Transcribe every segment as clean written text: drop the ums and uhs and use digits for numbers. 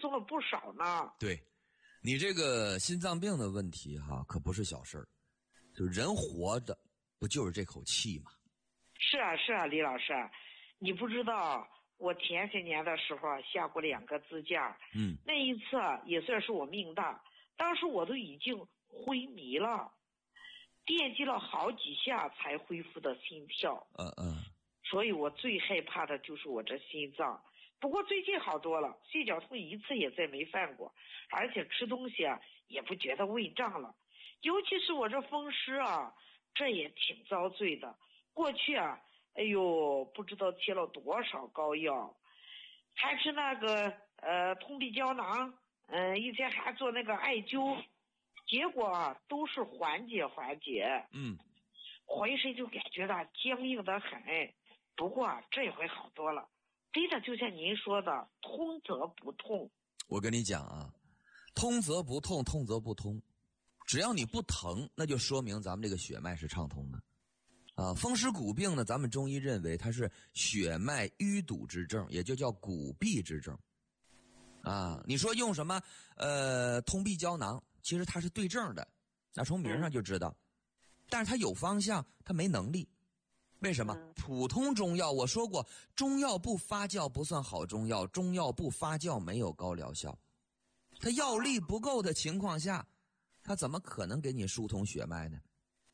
松了不少呢。 对，你这个心脏病的问题哈，可不是小事儿，就是人活着不就是这口气吗？ 是啊，李老师，你不知道我前些年的时候下过2个支架，那一次也算是我命大，当时我都已经昏迷了，电击了好几下才恢复的心跳。所以我最害怕的就是我这心脏。不过最近好多了，血绞痛一次也再没犯过，而且吃东西也不觉得胃胀了。尤其是我这风湿这也挺遭罪的。过去哎呦，不知道贴了多少膏药，还吃那个通臂胶囊，以前还做那个艾灸，结果都是缓解，浑身就感觉到僵硬的很。不过这回好多了，真的就像您说的，通则不痛。 我跟你讲通则不痛，痛则不通。只要你不疼，那就说明咱们这个血脉是畅通的。风湿骨病呢，咱们中医认为它是血脉淤堵之症，也就叫骨闭之症。你说用什么通臂胶囊，其实它是对症的，那从名上就知道。但是它有方向，它没能力。为什么？普通中药我说过，中药不发酵不算好中药，中药不发酵没有高疗效。它药力不够的情况下，它怎么可能给你疏通血脉呢？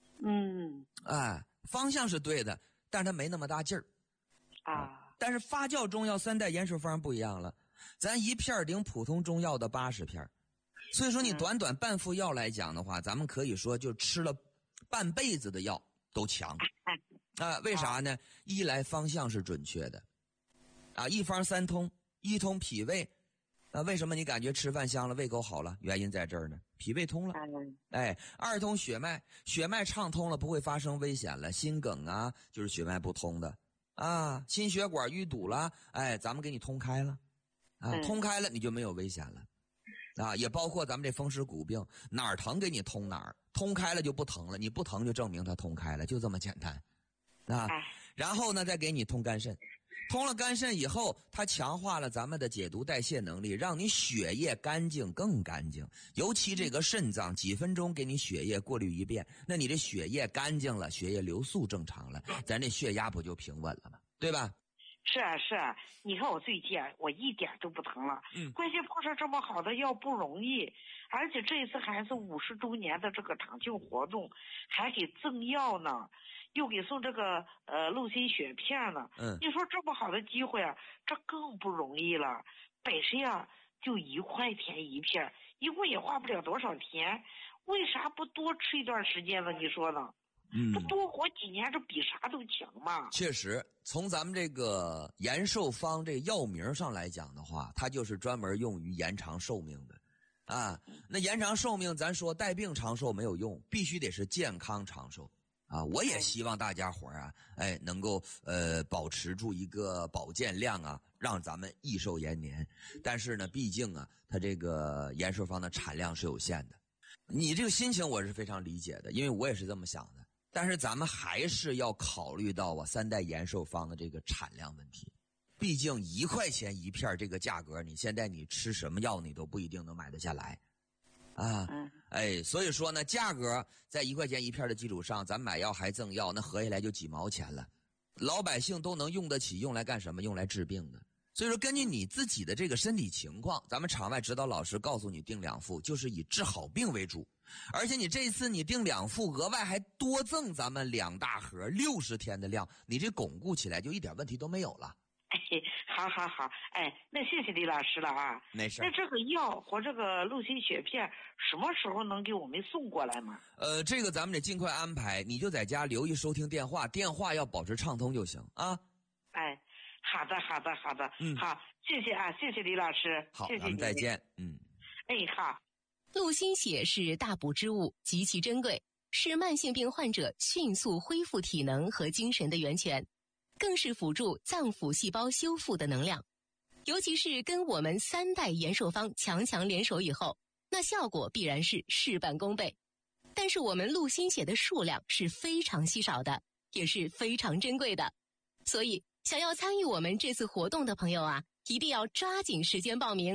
方向是对的，但是它没那么大劲儿但是发酵中药3代延寿方不一样了，咱一片顶普通中药的80片，所以说你短短半副药来讲的话，咱们可以说就吃了半辈子的药都强为啥呢？一来方向是准确的一方3通，一通脾胃为什么你感觉吃饭香了，胃口好了？原因在这儿呢，脾胃通了。2通血脉，血脉畅通了，不会发生危险了。心梗就是血脉不通的心血管淤堵了，咱们给你通开了通开了你就没有危险了也包括咱们这风湿骨病，哪儿疼给你通哪儿，通开了就不疼了，你不疼就证明它通开了，就这么简单然后呢再给你通肝肾，通了肝肾以后，它强化了咱们的解毒代谢能力，让你血液干净更干净。尤其这个肾脏几分钟给你血液过滤一遍，那你这血液干净了，血液流速正常了，咱这血压不就平稳了吗？对吧？ 是啊，你看我最近我一点都不疼了。关键碰上这么好的药不容易，而且这一次还是50周年的这个堂庆活动，还给赠药呢，又给送这个陆心血片呢。你说这么好的机会这更不容易了。本身就1块钱一片，一共也花不了多少钱，为啥不多吃一段时间呢？你说呢？这多活几年，这比啥都强嘛。 确实，从咱们这个延寿方这个药名上来讲的话，它就是专门用于延长寿命的那延长寿命咱说带病长寿没有用，必须得是健康长寿我也希望大家伙能够保持住一个保健量让咱们益寿延年。但是呢，毕竟它这个延寿方的产量是有限的。你这个心情我是非常理解的，因为我也是这么想的。但是咱们还是要考虑到3代延寿方的这个产量问题。毕竟1块钱一片这个价格，你现在你吃什么药你都不一定能买得下来所以说呢，价格在1块钱一片的基础上，咱买药还赠药，那合下来就几毛钱了。老百姓都能用得起，用来干什么？用来治病的。所以说根据你自己的这个身体情况，咱们场外指导老师告诉你订2副，就是以治好病为主。而且你这次你订2副，额外还多赠咱们2大盒60天的量，你这巩固起来就一点问题都没有了。 好，那谢谢李老师了没事。 那这个药和这个陆心血片什么时候能给我们送过来吗？ 这个咱们得尽快安排，你就在家留意收听电话，电话要保持畅通就行好的，好，谢谢李老师。 好， 谢谢咱们再见。 好。 陆心血是大补之物，极其珍贵，是慢性病患者迅速恢复体能和精神的源泉，更是辅助脏腑细胞修复的能量。尤其是跟我们3代延寿方强联手以后，那效果必然是事半功倍。但是我们陆心血的数量是非常稀少的，也是非常珍贵的，所以想要参与我们这次活动的朋友一定要抓紧时间报名。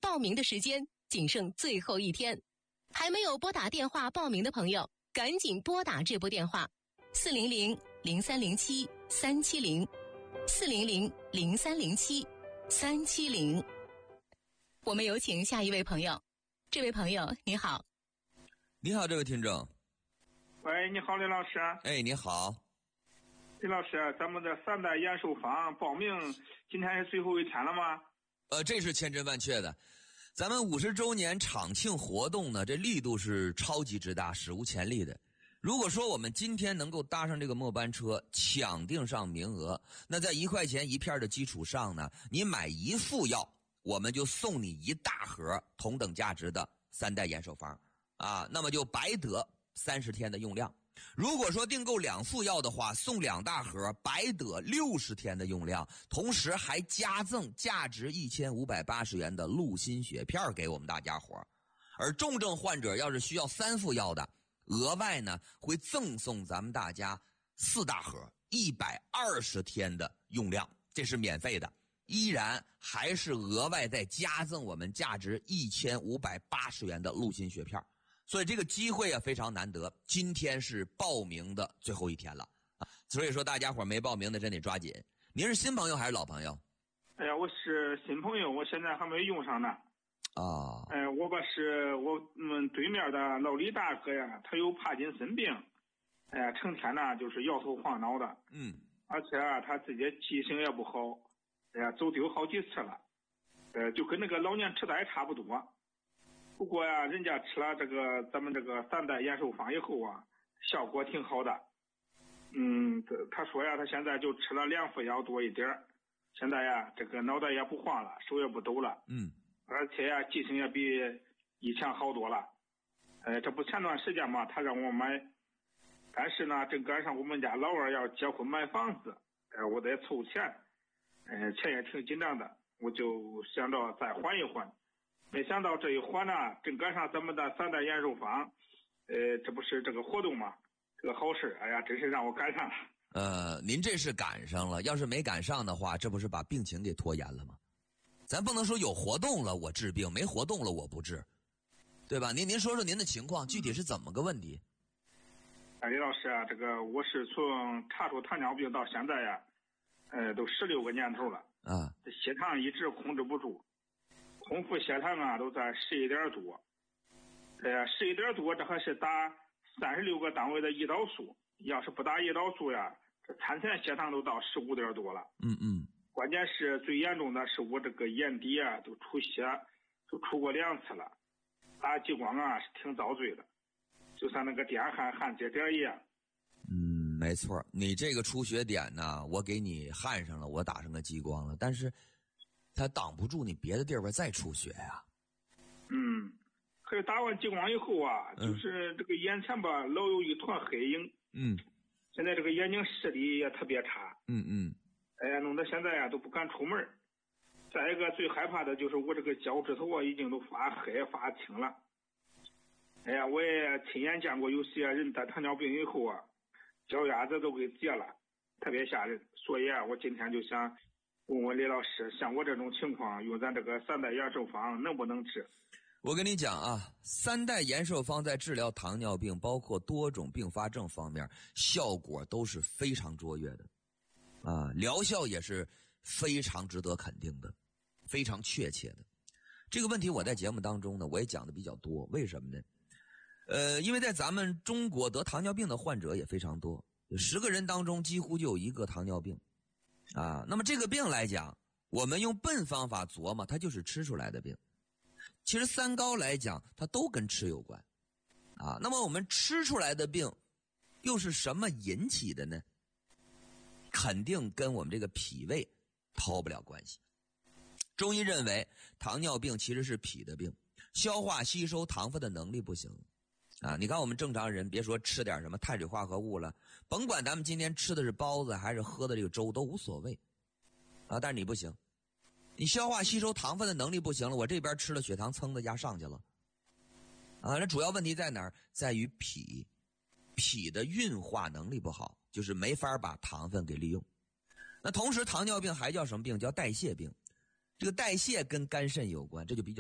报名的时间仅剩最后一天，还没有拨打电话报名的朋友，赶紧拨打这部电话400-0307-370，400-0307-370。我们有请下一位朋友。这位朋友你好。 你好，这位听众。 喂，你好，李老师。 哎，你好。 李老师，咱们的3代延寿坊报名今天是最后一天了吗？ 这是千真万确的。咱们50周年场庆活动呢，这力度是超级之大，史无前例的。如果说我们今天能够搭上这个末班车，抢定上名额，那在1块钱一片的基础上呢，你买1副药，我们就送你1大盒同等价值的3代延寿坊啊，那么就白得30天的用量。如果说订购2副药的话，送2大盒，白得60天的用量，同时还加赠价值1580元的鹿心血片给我们大家伙。而重症患者要是需要3副药的，额外呢会赠送咱们大家4大盒，120天的用量，这是免费的，依然还是额外再加赠我们价值1580元的鹿心血片。所以这个机会啊非常难得，今天是报名的最后一天了啊！所以说大家伙没报名的真得抓紧。您是新朋友还是老朋友？ 哎呀，我是新朋友，我现在还没用上呢。 啊。 我们对面的老李大哥呀，他有帕金森病，哎呀，成天呢就是摇头晃脑的。而且啊，他自己记性也不好，哎呀，走丢好几次了，就跟那个老年痴呆差不多。不过呀，人家吃了咱们这个3代延寿坊以后啊，效果挺好的。他说呀，他现在就吃了2副药多一点，现在呀，这个脑袋也不晃了，手也不抖了。而且呀，记性也比以前好多了。这不前段时间嘛，他让我买，但是呢，正赶上我们家老二要结婚买房子，我得凑钱，钱也挺紧张的，我就想着再缓一缓。没想到这一缓呢，正赶上咱们的3代延寿坊，这不是这个活动吗？这个好事，哎呀，真是让我赶上了。 您这是赶上了，要是没赶上的话，这不是把病情给拖延了吗？咱不能说有活动了我治病，没活动了我不治，对吧？您说说您的情况，具体是怎么个问题？ 李老师啊，我是从查出糖尿病到现在呀，都16个年头了啊， 这血糖一直控制不住。空腹血糖啊都在11点多，11点多这还是打36个单位的胰岛素，要是不打胰岛素呀，这餐前血糖都到15点多了。关键是最严重的是我这个眼底啊都出血，都出过2次了，打激光啊是挺遭罪的，就像那个电焊节点一样。 没错，你这个出血点呢，我给你焊上了，我打上个激光了，但是它挡不住你别的地方再出血呀。 可是打完激光以后啊，就是这个眼前吧老有一团黑影。现在这个眼睛视力也特别差。哎呀，弄得现在呀都不敢出门。再一个最害怕的就是我这个脚趾头啊已经都发黑发青了。哎呀，我也亲眼见过有些人得糖尿病以后啊，脚丫子都给截了，特别吓人。所以啊，我今天就想问问李老师，像我这种情况，用咱这个3代延寿坊能不能治？ 我跟你讲啊，3代延寿坊在治疗糖尿病，包括多种并发症方面，效果都是非常卓越的，疗效也是非常值得肯定的，非常确切的。这个问题我在节目当中呢，我也讲的比较多。为什么呢？因为在咱们中国得糖尿病的患者也非常多，10个人当中几乎就有1个糖尿病。那么这个病来讲，我们用笨方法琢磨，它就是吃出来的病。其实3高来讲，它都跟吃有关。那么我们吃出来的病，又是什么引起的呢？肯定跟我们这个脾胃脱不了关系。中医认为，糖尿病其实是脾的病，消化吸收糖分的能力不行。你看我们正常人，别说吃点什么碳水化合物了，甭管咱们今天吃的是包子还是喝的这个粥都无所谓。但是你不行，你消化吸收糖分的能力不行了，我这边吃了血糖噌的压上去了。那主要问题在哪儿？在于脾的运化能力不好，就是没法把糖分给利用。那同时糖尿病还叫什么病？叫代谢病。这个代谢跟肝肾有关，这就比较